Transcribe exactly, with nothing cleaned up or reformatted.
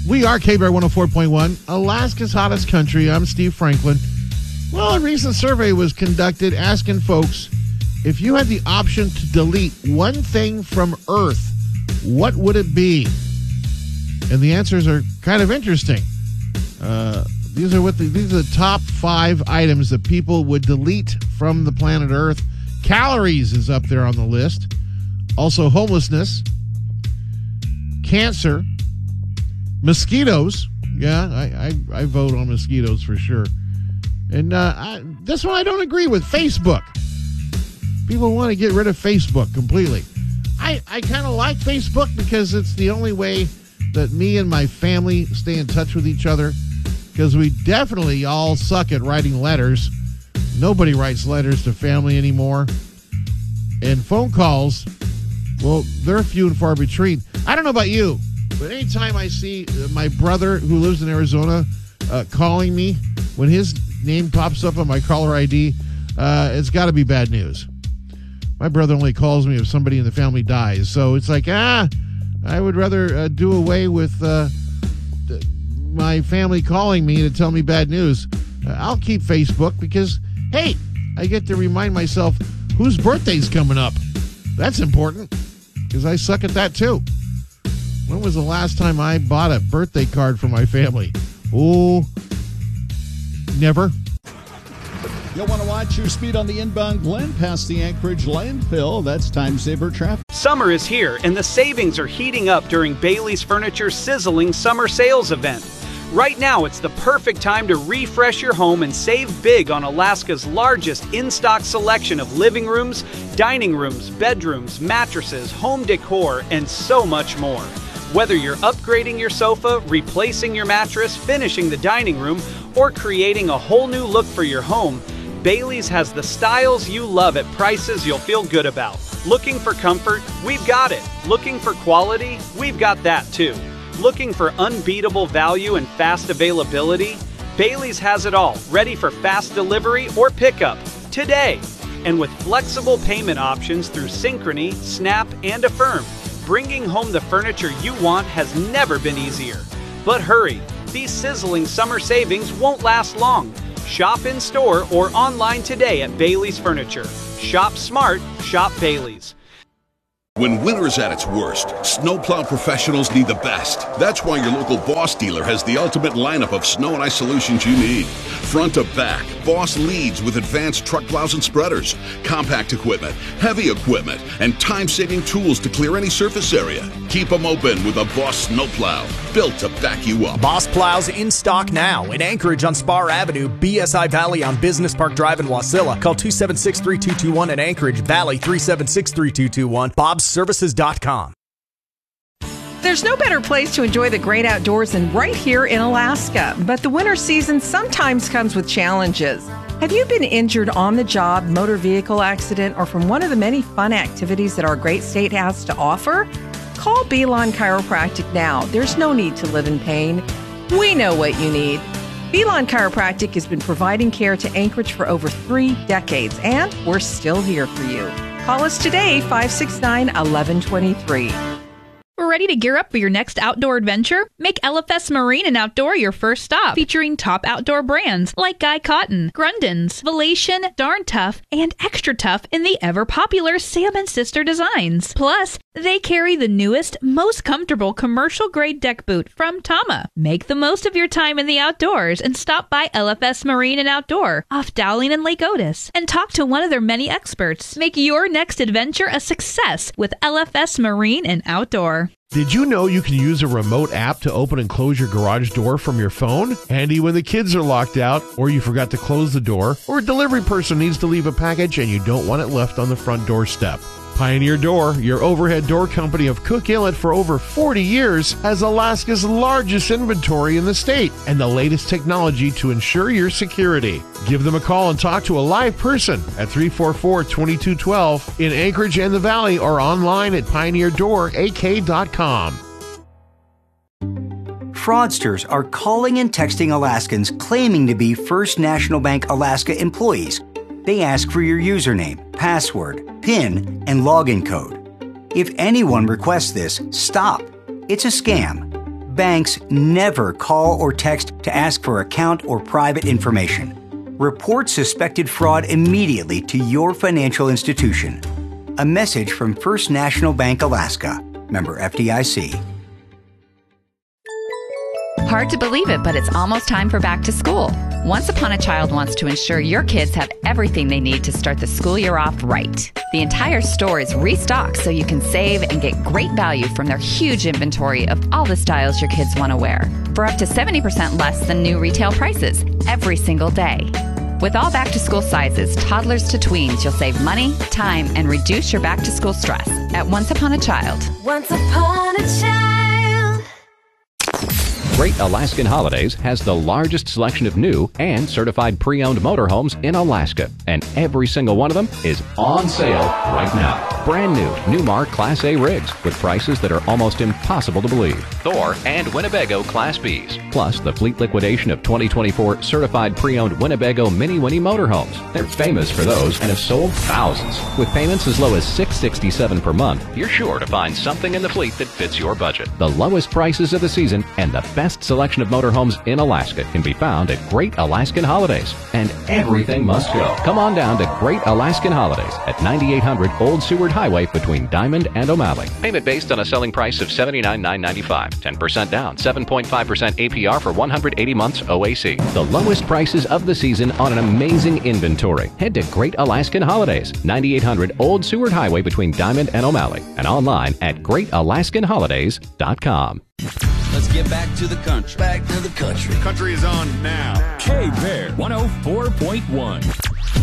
We are K B R one oh four point one, Alaska's hottest country. I'm Steve Franklin. Well, a recent survey was conducted asking folks, if you had the option to delete one thing from Earth, what would it be? And the answers are kind of interesting. Uh, these are what the, these are the top five items that people would delete from the planet Earth. Calories is up there on the list. Also homelessness, cancer, mosquitoes. Yeah, I, I, I vote on mosquitoes for sure. And uh, I, this one I don't agree with, Facebook. People want to get rid of Facebook completely. I, I kind of like Facebook because it's the only way that me and my family stay in touch with each other, because we definitely all suck at writing letters. Nobody writes letters to family anymore. And phone calls, well, they're few and far between. I don't know about you, but anytime I see my brother who lives in Arizona uh, calling me, when his name pops up on my caller I D, uh, it's got to be bad news. My brother only calls me if somebody in the family dies. So it's like, ah, I would rather uh, do away with uh, my family calling me to tell me bad news. Uh, I'll keep Facebook because, hey, I get to remind myself whose birthday's coming up. That's important because I suck at that too. When was the last time I bought a birthday card for my family? Oh, never. You'll want to watch your speed on the inbound Glen past the Anchorage landfill. That's time saver traffic. Summer is here, and the savings are heating up during Bailey's Furniture's sizzling summer sales event. Right now, it's the perfect time to refresh your home and save big on Alaska's largest in-stock selection of living rooms, dining rooms, bedrooms, mattresses, home decor, and so much more. Whether you're upgrading your sofa, replacing your mattress, finishing the dining room, or creating a whole new look for your home, Bailey's has the styles you love at prices you'll feel good about. Looking for comfort? We've got it. Looking for quality? We've got that too. Looking for unbeatable value and fast availability? Bailey's has it all, ready for fast delivery or pickup today. And with flexible payment options through Synchrony, Snap, and Affirm, bringing home the furniture you want has never been easier. But hurry, these sizzling summer savings won't last long. Shop in store or online today at Bailey's Furniture. Shop smart, shop Bailey's. When winter's at its worst, snowplow professionals need the best. That's why your local Boss dealer has the ultimate lineup of snow and ice solutions you need. Front to back, Boss leads with advanced truck plows and spreaders, compact equipment, heavy equipment, and time-saving tools to clear any surface area. Keep them open with a Boss snowplow, built to back you up. Boss plows in stock now in Anchorage on Spar Avenue, B S I Valley on Business Park Drive in Wasilla. Call two seven six, three two two one and Anchorage Valley three seven six, three two two one. Bob's Services dot com. There's no better place to enjoy the great outdoors than right here in Alaska. But the winter season sometimes comes with challenges. Have you been injured on the job, motor vehicle accident, or from one of the many fun activities that our great state has to offer? Call Belon Chiropractic now. There's no need to live in pain. We know what you need. Belon Chiropractic has been providing care to Anchorage for over three decades, and we're still here for you. Call us today, five six nine, one one two three. We're ready to gear up for your next outdoor adventure? Make L F S Marine and Outdoor your first stop, featuring top outdoor brands like Guy Cotton, Grundens, Valation, Darn Tough, and Extra Tough in the ever-popular Sam and Sister designs. Plus, they carry the newest, most comfortable commercial-grade deck boot from Tama. Make the most of your time in the outdoors and stop by L F S Marine and Outdoor off Dowling and Lake Otis and talk to one of their many experts. Make your next adventure a success with L F S Marine and Outdoor. Did you know you can use a remote app to open and close your garage door from your phone? Handy when the kids are locked out, or you forgot to close the door, or a delivery person needs to leave a package and you don't want it left on the front doorstep. Pioneer Door, your overhead door company of Cook Inlet for over forty years, has Alaska's largest inventory in the state and the latest technology to ensure your security. Give them a call and talk to a live person at three four four, two two one two in Anchorage and the Valley, or online at pioneer door a k dot com. Fraudsters are calling and texting Alaskans claiming to be First National Bank Alaska employees. They ask for your username, password, PIN, and login code. If anyone requests this, stop. It's a scam. Banks never call or text to ask for account or private information. Report suspected fraud immediately to your financial institution. A message from First National Bank Alaska. Member F D I C. Hard to believe it, but it's almost time for back to school. Once Upon a Child wants to ensure your kids have everything they need to start the school year off right. The entire store is restocked so you can save and get great value from their huge inventory of all the styles your kids want to wear for up to seventy percent less than new retail prices every single day. With all back-to-school sizes, toddlers to tweens, you'll save money, time, and reduce your back-to-school stress at Once Upon a Child. Once upon a child. Great Alaskan Holidays has the largest selection of new and certified pre-owned motorhomes in Alaska, and every single one of them is on sale right now. Brand new Newmar Class A rigs with prices that are almost impossible to believe. Thor and Winnebago Class Bs. Plus the fleet liquidation of twenty twenty-four certified pre-owned Winnebago Mini Winnie motorhomes. They're famous for those and have sold thousands. With payments as low as six hundred sixty-seven dollars per month, you're sure to find something in the fleet that fits your budget. The lowest prices of the season and the best selection of motorhomes in Alaska can be found at Great Alaskan Holidays. And everything must go. Come on down to Great Alaskan Holidays at ninety-eight hundred Old Seward Highway between Diamond and O'Malley. Payment based on a selling price of seventy-nine thousand nine hundred ninety-five dollars. ten percent down, seven point five percent A P R for one hundred eighty months O A C. The lowest prices of the season on an amazing inventory. Head to Great Alaskan Holidays, ninety-eight hundred Old Seward Highway between Diamond and O'Malley, and online at great alaskan holidays dot com. Let's get back to the country. Back to the country. Country is on now. K-Bear one oh four point one.